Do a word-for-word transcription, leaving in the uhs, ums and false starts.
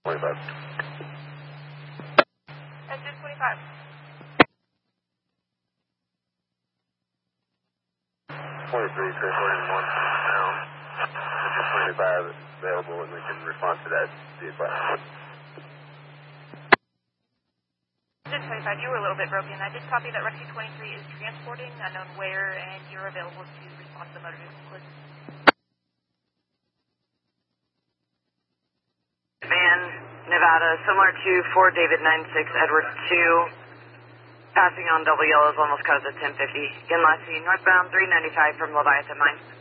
twenty-five. Engine twenty-five. twenty-three, transporting one down. Engine twenty-five is available and we can respond to that vehicle. Engine twenty-five, you were a little bit broken. I did copy that Rescue twenty-three is transporting, unknown where, and you're available to respond to the motor vehicle collision. Van, Nevada, similar to Ford David nine six Edward two, passing on double yellows, almost cut at ten fifty. Again, last seen northbound three ninety-five from Leviathan Mine.